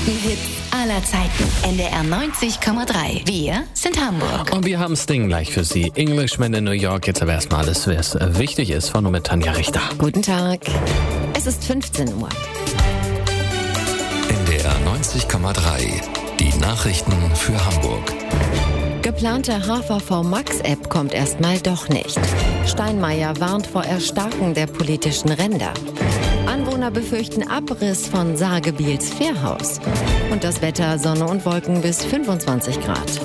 besten Hits aller Zeiten. NDR 90,3. Wir sind Hamburg. Und wir haben Sting gleich für Sie. Englishman in New York. Jetzt aber erstmal alles, was wichtig ist, von und mit Tanja Richter. Guten Tag. Es ist 15 Uhr. NDR 90,3. Die Nachrichten für Hamburg. Geplante HVV Max-App kommt erstmal doch nicht. Steinmeier warnt vor Erstarken der politischen Ränder. Anwohner befürchten Abriss von Sagebiels Fährhaus. Und das Wetter: Sonne und Wolken bis 25 Grad.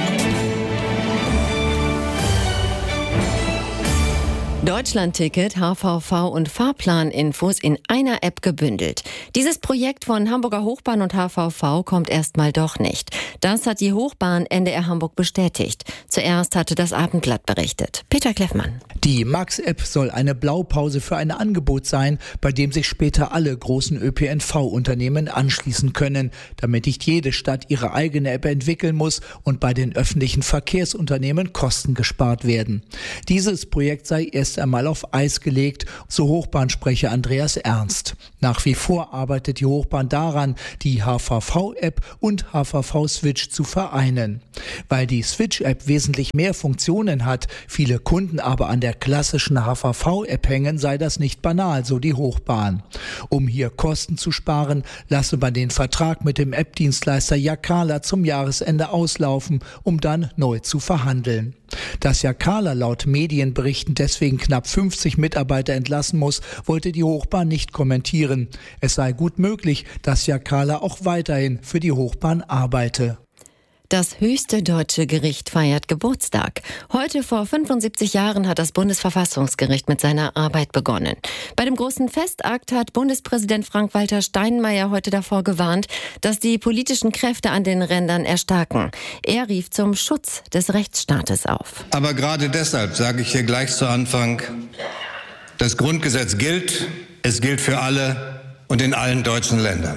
Deutschlandticket, HVV und Fahrplaninfos in einer App gebündelt. Dieses Projekt von Hamburger Hochbahn und HVV kommt erstmal doch nicht. Das hat die Hochbahn NDR Hamburg bestätigt. Zuerst hatte das Abendblatt berichtet. Peter Kleffmann. Die Max-App soll eine Blaupause für ein Angebot sein, bei dem sich später alle großen ÖPNV-Unternehmen anschließen können, damit nicht jede Stadt ihre eigene App entwickeln muss und bei den öffentlichen Verkehrsunternehmen Kosten gespart werden. Dieses Projekt sei erst einmal auf Eis gelegt, so Hochbahnsprecher Andreas Ernst. Nach wie vor arbeitet die Hochbahn daran, die HVV-App und HVV-Switch zu vereinen. Weil die Switch-App wesentlich mehr Funktionen hat, viele Kunden aber an der klassischen HVV-App hängen, sei das nicht banal, so die Hochbahn. Um hier Kosten zu sparen, lasse man den Vertrag mit dem App-Dienstleister Jacala zum Jahresende auslaufen, um dann neu zu verhandeln. Dass Jacala laut Medienberichten deswegen knapp 50 Mitarbeiter entlassen muss, wollte die Hochbahn nicht kommentieren. Es sei gut möglich, dass Jacala auch weiterhin für die Hochbahn arbeite. Das höchste deutsche Gericht feiert Geburtstag. Heute vor 75 Jahren hat das Bundesverfassungsgericht mit seiner Arbeit begonnen. Bei dem großen Festakt hat Bundespräsident Frank-Walter Steinmeier heute davor gewarnt, dass die politischen Kräfte an den Rändern erstarken. Er rief zum Schutz des Rechtsstaates auf. Aber gerade deshalb sage ich hier gleich zu Anfang, das Grundgesetz gilt, es gilt für alle und in allen deutschen Ländern.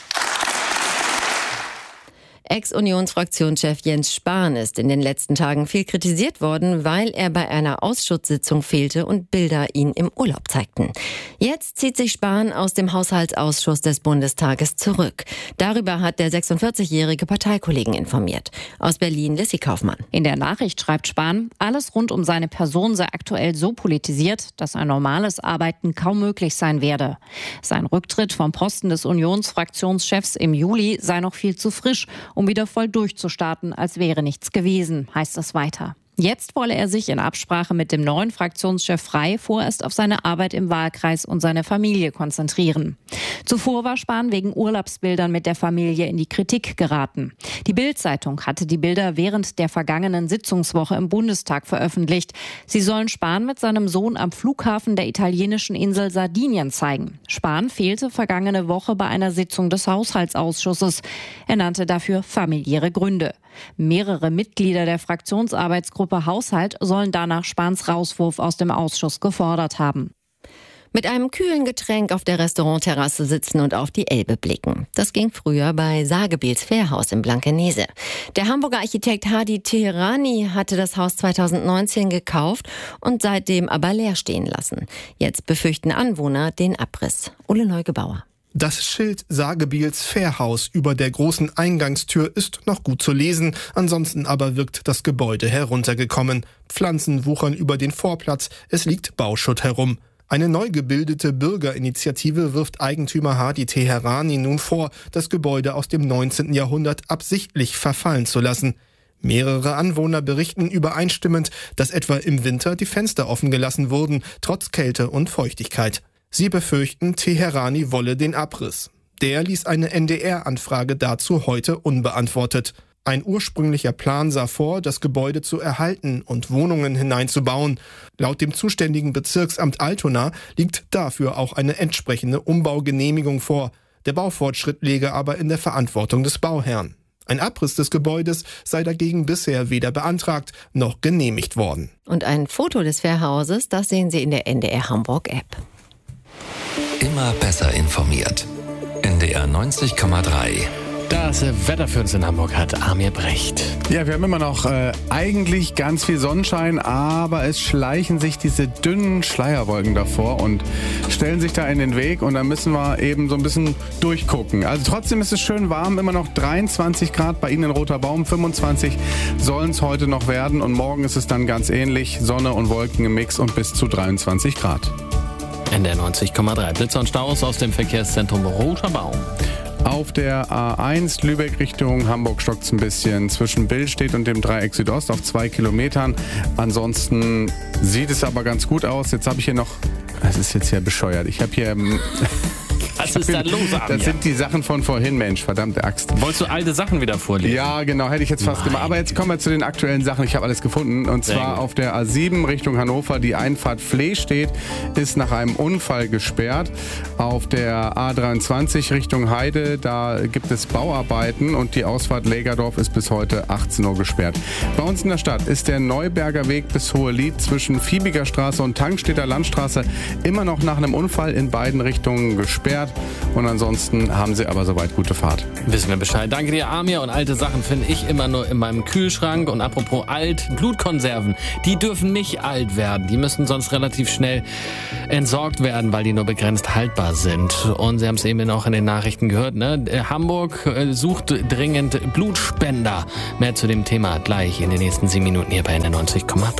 Ex-Unionsfraktionschef Jens Spahn ist in den letzten Tagen viel kritisiert worden, weil er bei einer Ausschusssitzung fehlte und Bilder ihn im Urlaub zeigten. Jetzt zieht sich Spahn aus dem Haushaltsausschuss des Bundestages zurück. Darüber hat der 46-jährige Parteikollegen informiert. Aus Berlin Lissy Kaufmann. In der Nachricht schreibt Spahn, alles rund um seine Person sei aktuell so politisiert, dass ein normales Arbeiten kaum möglich sein werde. Sein Rücktritt vom Posten des Unionsfraktionschefs im Juli sei noch viel zu frisch, um wieder voll durchzustarten, als wäre nichts gewesen, heißt es weiter. Jetzt wolle er sich in Absprache mit dem neuen Fraktionschef Frey vorerst auf seine Arbeit im Wahlkreis und seine Familie konzentrieren. Zuvor war Spahn wegen Urlaubsbildern mit der Familie in die Kritik geraten. Die Bild-Zeitung hatte die Bilder während der vergangenen Sitzungswoche im Bundestag veröffentlicht. Sie sollen Spahn mit seinem Sohn am Flughafen der italienischen Insel Sardinien zeigen. Spahn fehlte vergangene Woche bei einer Sitzung des Haushaltsausschusses. Er nannte dafür familiäre Gründe. Mehrere Mitglieder der Fraktionsarbeitsgruppe Haushalt sollen danach Spahns Rauswurf aus dem Ausschuss gefordert haben. Mit einem kühlen Getränk auf der Restaurantterrasse sitzen und auf die Elbe blicken. Das ging früher bei Sagebiels Fährhaus in Blankenese. Der Hamburger Architekt Hadi Teherani hatte das Haus 2019 gekauft und seitdem aber leer stehen lassen. Jetzt befürchten Anwohner den Abriss. Ulle Neugebauer. Das Schild Sagebiels Fährhaus über der großen Eingangstür ist noch gut zu lesen, ansonsten aber wirkt das Gebäude heruntergekommen. Pflanzen wuchern über den Vorplatz, es liegt Bauschutt herum. Eine neu gebildete Bürgerinitiative wirft Eigentümer Hadi Teherani nun vor, das Gebäude aus dem 19. Jahrhundert absichtlich verfallen zu lassen. Mehrere Anwohner berichten übereinstimmend, dass etwa im Winter die Fenster offen gelassen wurden, trotz Kälte und Feuchtigkeit. Sie befürchten, Teherani wolle den Abriss. Der ließ eine NDR-Anfrage dazu heute unbeantwortet. Ein ursprünglicher Plan sah vor, das Gebäude zu erhalten und Wohnungen hineinzubauen. Laut dem zuständigen Bezirksamt Altona liegt dafür auch eine entsprechende Umbaugenehmigung vor. Der Baufortschritt läge aber in der Verantwortung des Bauherrn. Ein Abriss des Gebäudes sei dagegen bisher weder beantragt noch genehmigt worden. Und ein Foto des Fährhauses, das sehen Sie in der NDR Hamburg App. Immer besser informiert. NDR 90,3 Das Wetter für uns in Hamburg hat Amir Brecht. Ja, wir haben immer noch eigentlich ganz viel Sonnenschein, aber es schleichen sich diese dünnen Schleierwolken davor und stellen sich da in den Weg und da müssen wir eben so ein bisschen durchgucken. Also trotzdem ist es schön warm, immer noch 23 Grad bei Ihnen in Roter Baum, 25 sollen es heute noch werden und morgen ist es dann ganz ähnlich, Sonne und Wolken im Mix und bis zu 23 Grad. NDR 90,3 Blitzer und Staus aus dem Verkehrszentrum Roter Baum. Auf der A1 Lübeck Richtung Hamburg stockt es ein bisschen zwischen Billstedt und dem Dreieck Südost auf 2 Kilometern. Ansonsten sieht es aber ganz gut aus. Jetzt habe ich hier noch, das ist jetzt ja bescheuert, ich habe hier... Was ist da los, Amir? Das sind die Sachen von vorhin, Mensch, verdammte Axt. Wolltest du alte Sachen wieder vorlesen? Ja, genau, hätte ich jetzt fast gemacht. Aber jetzt kommen wir zu den aktuellen Sachen. Ich habe alles gefunden. Und zwar auf der A7 Richtung Hannover, die Einfahrt Flehstedt ist nach einem Unfall gesperrt. Auf der A23 Richtung Heide, da gibt es Bauarbeiten und die Ausfahrt Lägerdorf ist bis heute 18 Uhr gesperrt. Bei uns in der Stadt ist der Neuberger Weg bis Hohelied zwischen Fiebiger Straße und Tankstedter Landstraße immer noch nach einem Unfall in beiden Richtungen gesperrt. Und ansonsten haben Sie aber soweit gute Fahrt. Wissen wir Bescheid. Danke dir, Amir. Und alte Sachen finde ich immer nur in meinem Kühlschrank. Und apropos alt, Blutkonserven, die dürfen nicht alt werden. Die müssen sonst relativ schnell entsorgt werden, weil die nur begrenzt haltbar sind. Und Sie haben es eben auch in den Nachrichten gehört, ne? Hamburg sucht dringend Blutspender. Mehr zu dem Thema gleich in den nächsten 7 Minuten hier bei NDR 90,3.